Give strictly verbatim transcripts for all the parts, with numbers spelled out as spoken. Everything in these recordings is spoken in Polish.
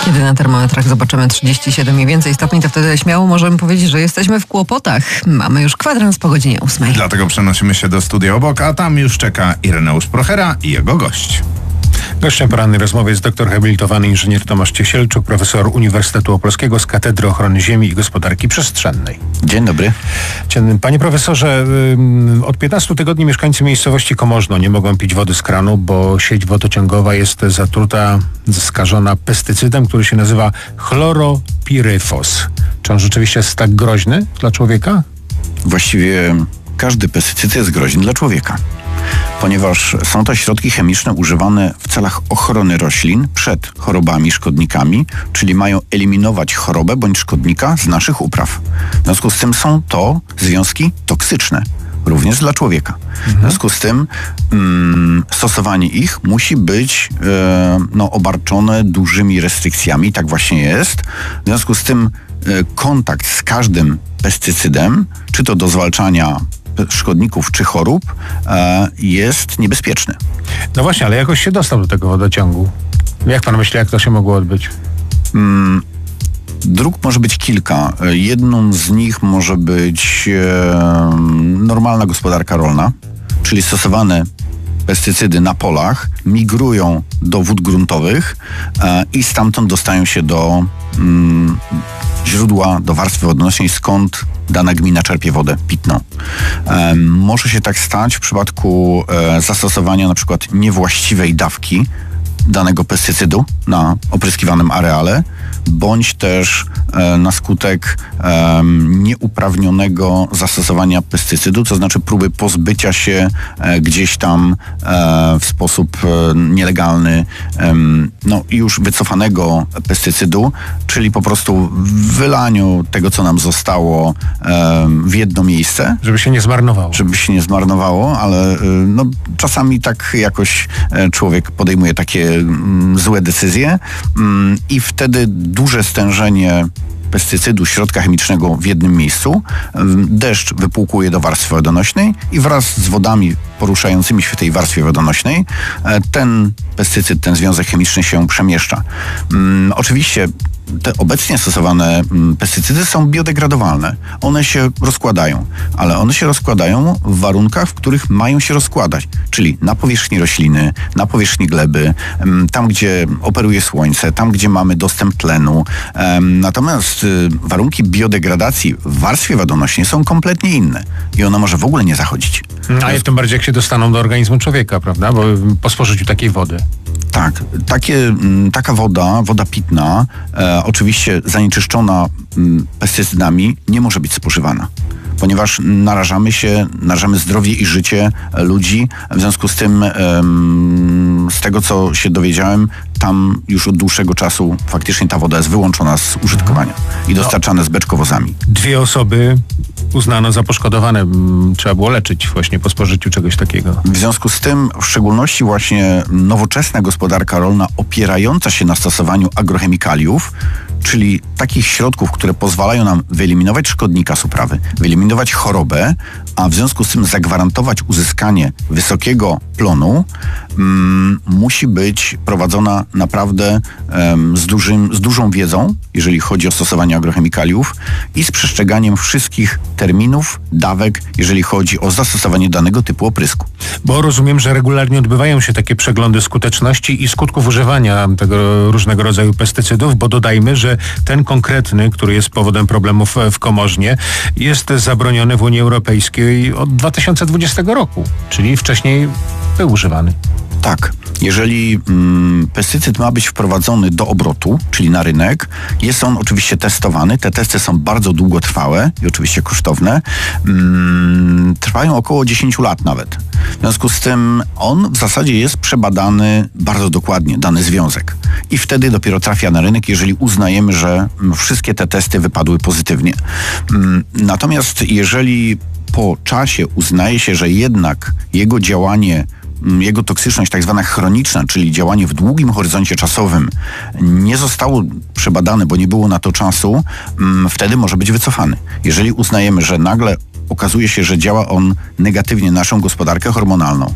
Kiedy na termometrach zobaczymy trzydzieści siedem i więcej stopni, to wtedy śmiało możemy powiedzieć, że jesteśmy w kłopotach. Mamy już kwadrans po godzinie ósmej. Dlatego przenosimy się do studia obok, a tam już czeka Ireneusz Prochera i jego gość. Gościem porannej rozmowy jest doktor habilitowany inżynier Tomasz Ciesielczuk, profesor Uniwersytetu Opolskiego z Katedry Ochrony Ziemi i Gospodarki Przestrzennej. Dzień dobry. Panie profesorze, od piętnastu tygodni mieszkańcy miejscowości Komorzno nie mogą pić wody z kranu, bo sieć wodociągowa jest zatruta, skażona pestycydem, który się nazywa chloropiryfos. Czy on rzeczywiście jest tak groźny dla człowieka? Właściwie każdy pestycyd jest groźny dla człowieka, ponieważ są to środki chemiczne używane w celach ochrony roślin przed chorobami, szkodnikami, czyli mają eliminować chorobę bądź szkodnika z naszych upraw. W związku z tym są to związki toksyczne, również dla człowieka. Mhm. W związku z tym mm, stosowanie ich musi być e, no, obarczone dużymi restrykcjami, tak właśnie jest. W związku z tym e, kontakt z każdym pestycydem, czy to do zwalczania szkodników czy chorób, e, jest niebezpieczny. No właśnie, ale jakoś się dostał do tego wodociągu. Jak pan myśli, jak to się mogło odbyć? Mm, dróg może być kilka. Jedną z nich może być e, normalna gospodarka rolna, czyli stosowane pestycydy na polach migrują do wód gruntowych e, i stamtąd dostają się do mm, źródła, do warstwy wodonosinej, skąd dana gmina czerpie wodę pitną. E, może się tak stać w przypadku e, zastosowania na przykład niewłaściwej dawki danego pestycydu na opryskiwanym areale, bądź też e, na skutek e, nieuprawnionego zastosowania pestycydu, to znaczy próby pozbycia się e, gdzieś tam e, w sposób e, nielegalny e, no już wycofanego pestycydu, czyli po prostu wylaniu tego, co nam zostało e, w jedno miejsce. Żeby się nie zmarnowało. Żeby się nie zmarnowało, ale e, no, czasami tak jakoś e, człowiek podejmuje takie mm, złe decyzje mm, i wtedy duże stężenie pestycydu, środka chemicznego w jednym miejscu, deszcz wypłukuje do warstwy wodonośnej i wraz z wodami poruszającymi się w tej warstwie wodonośnej ten pestycyd, ten związek chemiczny się przemieszcza. Hmm, oczywiście te obecnie stosowane pestycydy są biodegradowalne. One się rozkładają, ale one się rozkładają w warunkach, w których mają się rozkładać, czyli na powierzchni rośliny, na powierzchni gleby, tam, gdzie operuje słońce, tam, gdzie mamy dostęp tlenu. Natomiast warunki biodegradacji w warstwie wodonośnej są kompletnie inne i ona może w ogóle nie zachodzić. A jest tym bardziej, jak się dostaną do organizmu człowieka, prawda? Bo po spożyciu takiej wody. Tak, takie, taka woda, woda pitna, e, oczywiście zanieczyszczona m, pestycydami, nie może być spożywana, ponieważ narażamy się, narażamy zdrowie i życie ludzi. W związku z tym, em, z tego co się dowiedziałem, tam już od dłuższego czasu faktycznie ta woda jest wyłączona z użytkowania i dostarczana z beczkowozami. Dwie osoby uznano za poszkodowane. Trzeba było leczyć właśnie po spożyciu czegoś takiego. W związku z tym, w szczególności właśnie nowoczesna gospodarka rolna opierająca się na stosowaniu agrochemikaliów, czyli takich środków, które pozwalają nam wyeliminować szkodnika z uprawy, wyeliminować chorobę, a w związku z tym zagwarantować uzyskanie wysokiego plonu, mm, musi być prowadzona naprawdę um, z, dużym, z dużą wiedzą, jeżeli chodzi o stosowanie agrochemikaliów i z przestrzeganiem wszystkich terminów, dawek, jeżeli chodzi o zastosowanie danego typu oprysku. Bo rozumiem, że regularnie odbywają się takie przeglądy skuteczności i skutków używania tego różnego rodzaju pestycydów, bo dodajmy, że ten konkretny, który jest powodem problemów w Komorznie, jest zabroniony w Unii Europejskiej od dwa tysiące dwudziestego roku, czyli wcześniej był używany. Tak. Jeżeli mm, pestycyd ma być wprowadzony do obrotu, czyli na rynek, jest on oczywiście testowany. Te testy są bardzo długotrwałe i oczywiście kosztowne. Mm, trwają około dziesięć lat nawet. W związku z tym on w zasadzie jest przebadany bardzo dokładnie, dany związek. I wtedy dopiero trafia na rynek, jeżeli uznajemy, że wszystkie te testy wypadły pozytywnie. Mm, natomiast jeżeli po czasie uznaje się, że jednak jego działanie, jego toksyczność tak zwana chroniczna, czyli działanie w długim horyzoncie czasowym, nie zostało przebadane, bo nie było na to czasu, wtedy może być wycofany. Jeżeli uznajemy, że nagle okazuje się, że działa on negatywnie na naszą gospodarkę hormonalną,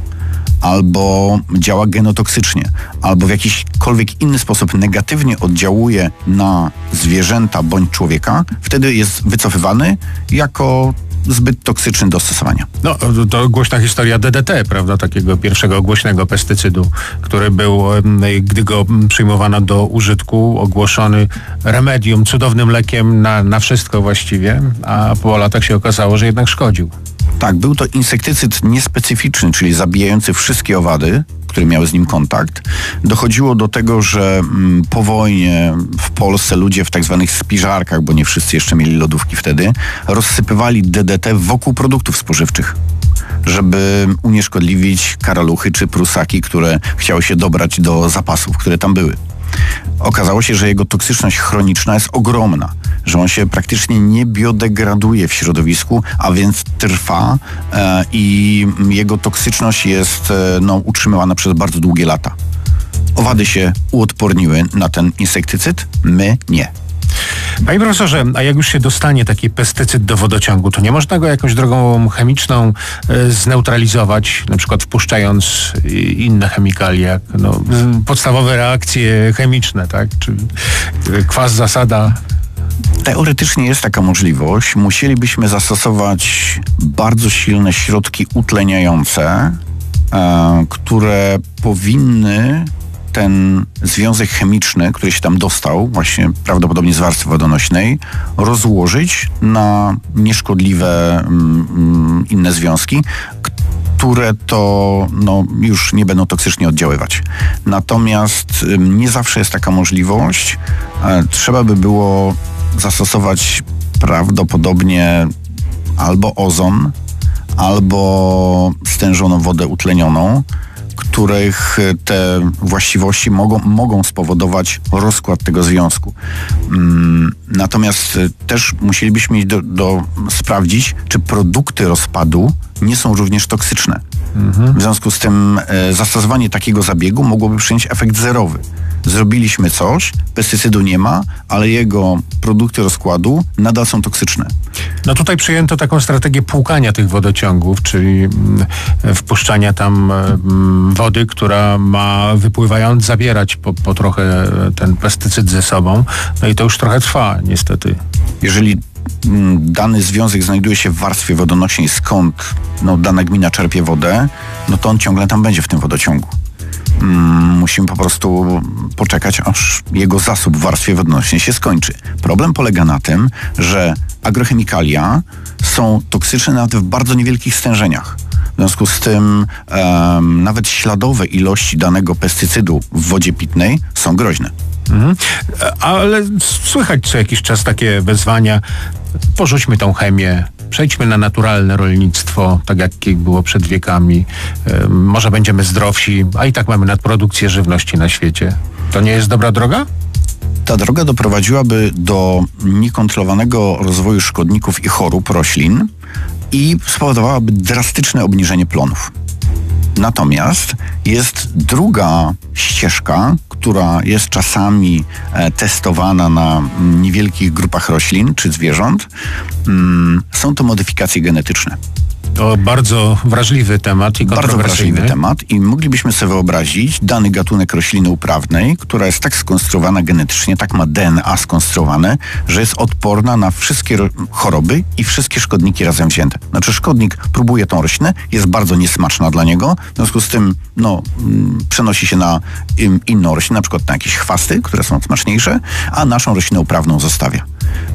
albo działa genotoksycznie, albo w jakiśkolwiek inny sposób negatywnie oddziałuje na zwierzęta bądź człowieka, wtedy jest wycofywany jako zbyt toksyczny do stosowania. No, to głośna historia D D T, prawda, takiego pierwszego głośnego pestycydu, który był, gdy go przyjmowano do użytku, ogłoszony remedium, cudownym lekiem na, na wszystko właściwie, a po latach się okazało, że jednak szkodził. Tak, był to insektycyd niespecyficzny, czyli zabijający wszystkie owady, które miały z nim kontakt. Dochodziło do tego, że mm, po wojnie w Polsce ludzie w tak zwanych spiżarkach, bo nie wszyscy jeszcze mieli lodówki wtedy, rozsypywali D D T wokół produktów spożywczych, żeby unieszkodliwić karaluchy czy prusaki, które chciały się dobrać do zapasów, które tam były. Okazało się, że jego toksyczność chroniczna jest ogromna, że on się praktycznie nie biodegraduje w środowisku, a więc trwa e, i jego toksyczność jest e, no, utrzymywana przez bardzo długie lata. Owady się uodporniły na ten insektycyd, my nie. Panie profesorze, a jak już się dostanie taki pestycyd do wodociągu, to nie można go jakąś drogą chemiczną e, zneutralizować, na przykład wpuszczając inne chemikalia, jak no, podstawowe reakcje chemiczne, tak? Czy kwas, zasada? Teoretycznie jest taka możliwość. Musielibyśmy zastosować bardzo silne środki utleniające, e, które powinny ten związek chemiczny, który się tam dostał, właśnie prawdopodobnie z warstwy wodonośnej, rozłożyć na nieszkodliwe mm, inne związki, które to no, już nie będą toksycznie oddziaływać. Natomiast nie zawsze jest taka możliwość. E, trzeba by było zastosować prawdopodobnie albo ozon, albo stężoną wodę utlenioną, których te właściwości mogą, mogą spowodować rozkład tego związku. Natomiast też musielibyśmy do, do sprawdzić, czy produkty rozpadu nie są również toksyczne. Mhm. W związku z tym e, zastosowanie takiego zabiegu mogłoby przynieść efekt zerowy. Zrobiliśmy coś, pestycydu nie ma, ale jego produkty rozkładu nadal są toksyczne. No tutaj przyjęto taką strategię płukania tych wodociągów, czyli wpuszczania tam wody, która ma wypływając zabierać po, po trochę ten pestycyd ze sobą. No i to już trochę trwa, niestety. Jeżeli dany związek znajduje się w warstwie wodonośnej, skąd no, dana gmina czerpie wodę, no to on ciągle tam będzie w tym wodociągu. Musimy po prostu poczekać, aż jego zasób w warstwie wodonośnej się skończy. Problem polega na tym, że agrochemikalia są toksyczne nawet w bardzo niewielkich stężeniach. W związku z tym um, nawet śladowe ilości danego pestycydu w wodzie pitnej są groźne. Mhm. Ale słychać co jakiś czas takie wezwania, porzućmy tą chemię, przejdźmy na naturalne rolnictwo, tak jak było przed wiekami. Może będziemy zdrowsi, a i tak mamy nadprodukcję żywności na świecie. To nie jest dobra droga? Ta droga doprowadziłaby do niekontrolowanego rozwoju szkodników i chorób roślin i spowodowałaby drastyczne obniżenie plonów. Natomiast jest druga ścieżka, która jest czasami e, testowana na niewielkich grupach roślin czy zwierząt. Mm, są to modyfikacje genetyczne. To bardzo wrażliwy temat i kontrowersyjny. Bardzo wrażliwy temat i moglibyśmy sobie wyobrazić dany gatunek rośliny uprawnej, która jest tak skonstruowana genetycznie, tak ma D N A skonstruowane, że jest odporna na wszystkie choroby i wszystkie szkodniki razem wzięte. Znaczy szkodnik próbuje tą roślinę, jest bardzo niesmaczna dla niego, w związku z tym no, przenosi się na inną roślinę, na przykład na jakieś chwasty, które są smaczniejsze, a naszą roślinę uprawną zostawia.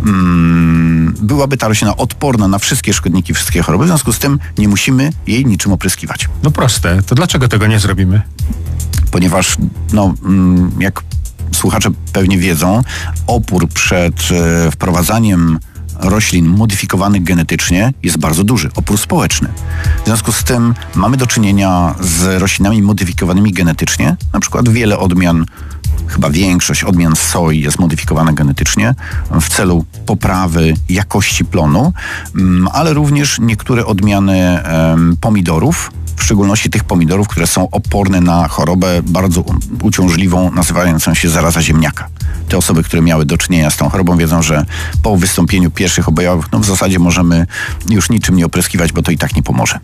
Byłaby ta roślina odporna na wszystkie szkodniki, wszystkie choroby, w związku z tym nie musimy jej niczym opryskiwać. No proste, to dlaczego tego nie zrobimy? Ponieważ, no, jak słuchacze pewnie wiedzą, opór przed e, wprowadzaniem roślin modyfikowanych genetycznie jest bardzo duży, opór społeczny. W związku z tym mamy do czynienia z roślinami modyfikowanymi genetycznie, na przykład wiele odmian, chyba większość odmian soi jest modyfikowana genetycznie w celu poprawy jakości plonu, ale również niektóre odmiany pomidorów, w szczególności tych pomidorów, które są oporne na chorobę bardzo uciążliwą, nazywającą się zaraza ziemniaka. Te osoby, które miały do czynienia z tą chorobą, wiedzą, że po wystąpieniu pierwszych objawów no w zasadzie możemy już niczym nie opryskiwać, bo to i tak nie pomoże.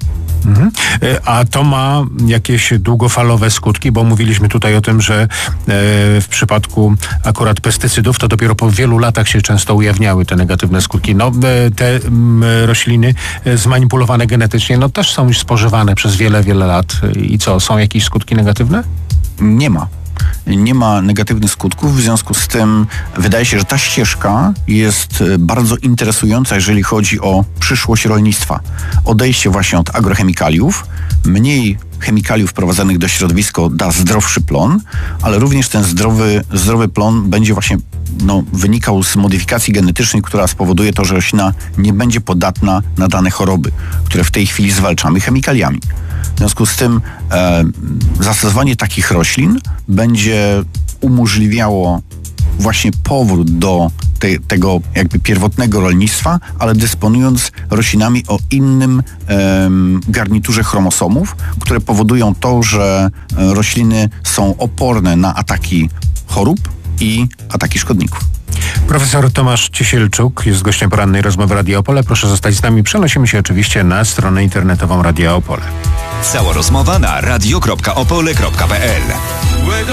Mhm. A to ma jakieś długofalowe skutki, bo mówiliśmy tutaj o tym, że w przypadku akurat pestycydów to dopiero po wielu latach się często ujawniały te negatywne skutki. No, te rośliny zmanipulowane genetycznie, no też są już spożywane przez wiele, wiele lat. I co, są jakieś skutki negatywne? Nie ma. Nie ma negatywnych skutków, w związku z tym wydaje się, że ta ścieżka jest bardzo interesująca, jeżeli chodzi o przyszłość rolnictwa. Odejście właśnie od agrochemikaliów, mniej chemikaliów wprowadzanych do środowiska da zdrowszy plon, ale również ten zdrowy, zdrowy plon będzie właśnie no, wynikał z modyfikacji genetycznej, która spowoduje to, że roślina nie będzie podatna na dane choroby, które w tej chwili zwalczamy chemikaliami. W związku z tym e, zastosowanie takich roślin będzie umożliwiało właśnie powrót do te, tego jakby pierwotnego rolnictwa, ale dysponując roślinami o innym e, garniturze chromosomów, które powodują to, że rośliny są oporne na ataki chorób i ataki szkodników. Profesor Tomasz Ciesielczuk jest gościem porannej rozmowy Radia Opole. Proszę zostać z nami. Przenosimy się oczywiście na stronę internetową Radia Opole. Cała rozmowa na radio kropka opole kropka p l.